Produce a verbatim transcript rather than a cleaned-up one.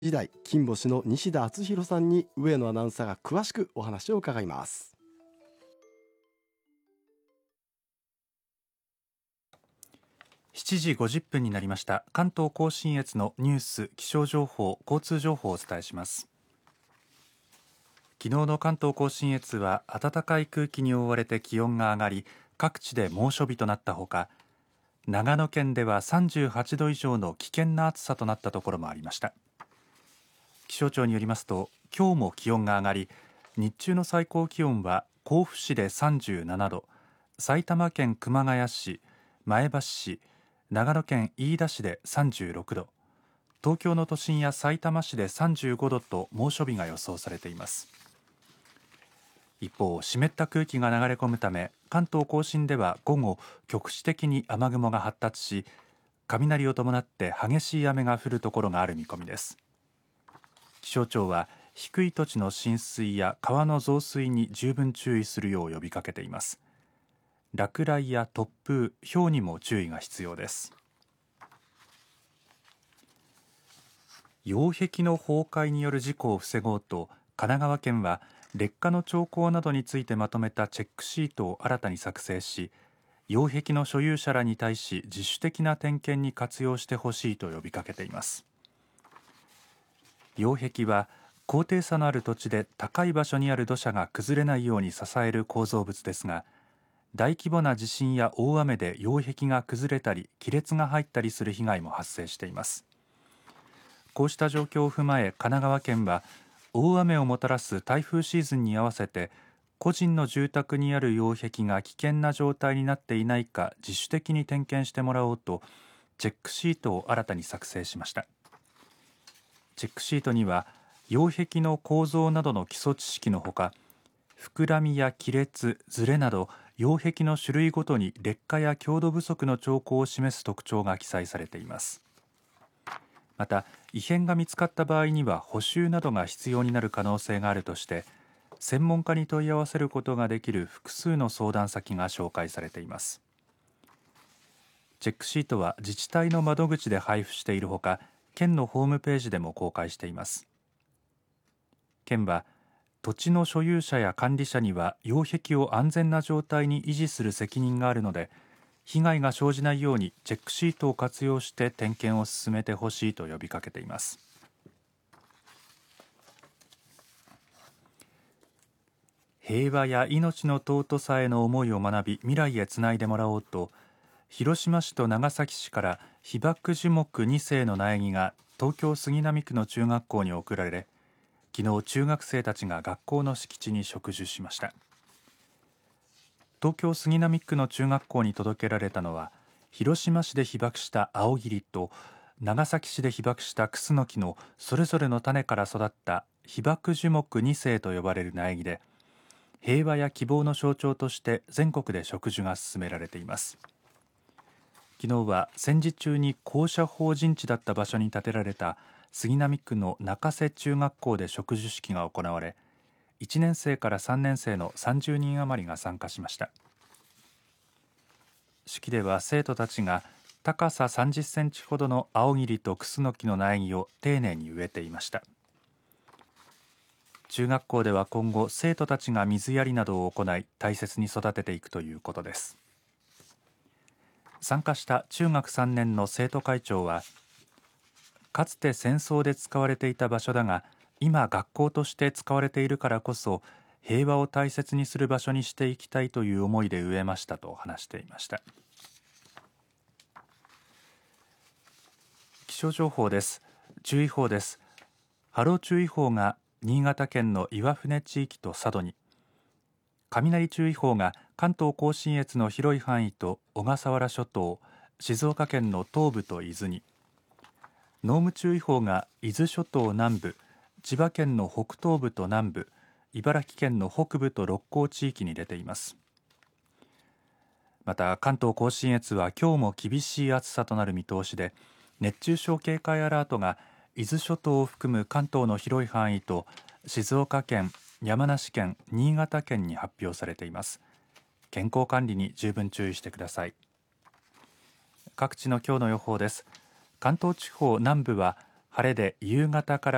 時代金星の西田敦弘さんに上野アナウンサーが詳しくお話を伺います。 しちじごじゅっぷんになりました。関東甲信越のニュース、気象情報、交通情報をお伝えします。昨日の関東甲信越は暖かい空気に覆われて気温が上がり、各地で猛暑日となったほか、長野県ではさんじゅうはちど以上の危険な暑さとなったところもありました。気象庁によりますと、今日も気温が上がり、日中の最高気温は甲府市でさんじゅうななど、埼玉県熊谷市、前橋市、長野県飯田市でさんじゅうろくど、東京の都心やさいたま市でさんじゅうごどと猛暑日が予想されています。一方、湿った空気が流れ込むため、関東甲信では午後、局地的に雨雲が発達し、雷を伴って激しい雨が降るところがある見込みです。気象庁は低い土地の浸水や川の増水に十分注意するよう呼びかけています。落雷や突風、雹にも注意が必要です。擁壁の崩壊による事故を防ごうと、神奈川県は劣化の兆候などについてまとめたチェックシートを新たに作成し、擁壁の所有者らに対し自主的な点検に活用してほしいと呼びかけています。擁壁は高低差のある土地で高い場所にある土砂が崩れないように支える構造物ですが、大規模な地震や大雨で擁壁が崩れたり亀裂が入ったりする被害も発生しています。こうした状況を踏まえ、神奈川県は大雨をもたらす台風シーズンに合わせて、個人の住宅にある擁壁が危険な状態になっていないか自主的に点検してもらおうと、チェックシートを新たに作成しました。チェックシートには擁壁の構造などの基礎知識のほか、膨らみや亀裂、ずれなど擁壁の種類ごとに劣化や強度不足の兆候を示す特徴が記載されています。また、異変が見つかった場合には補修などが必要になる可能性があるとして、専門家に問い合わせることができる複数の相談先が紹介されています。チェックシートは自治体の窓口で配布しているほか、県のホームページでも公開しています。県は土地の所有者や管理者には擁壁を安全な状態に維持する責任があるので、被害が生じないようにチェックシートを活用して点検を進めてほしいと呼びかけています。平和や命の尊さへの思いを学び、未来へつないでもらおうと、広島市と長崎市から被爆樹木にせいの苗木が東京杉並区の中学校に贈られ、昨日中学生たちが学校の敷地に植樹しました。東京杉並区の中学校に届けられたのは、広島市で被爆した青桐と長崎市で被爆したクスノキのそれぞれの種から育った被爆樹木にせいと呼ばれる苗木で、平和や希望の象徴として全国で植樹が進められています。昨日は戦時中に高射砲陣地だった場所に建てられた杉並区の中瀬中学校で植樹式が行われ、いちねんせいからさんねんせいのさんじゅうにん余りが参加しました。式では生徒たちが高ささんじゅっセンチほどの青桐とクスノキの苗木を丁寧に植えていました。中学校では今後、生徒たちが水やりなどを行い大切に育てていくということです。参加した中学さんねんの生徒会長は、かつて戦争で使われていた場所だが、今学校として使われているからこそ平和を大切にする場所にしていきたいという思いで植えましたと話していました。気象情報です。注意報です。波浪注意報が新潟県の岩船地域と佐渡に、雷注意報が関東甲信越の広い範囲と小笠原諸島、静岡県の東部と伊豆に、濃霧注意報が伊豆諸島南部、千葉県の北東部と南部、茨城県の北部と六甲地域に出ています。また関東甲信越は今日も厳しい暑さとなる見通しで、熱中症警戒アラートが伊豆諸島を含む関東の広い範囲と静岡県、山梨県、新潟県に発表されています。健康管理に十分注意してください。各地の今日の予報です。関東地方南部は晴れで夕方から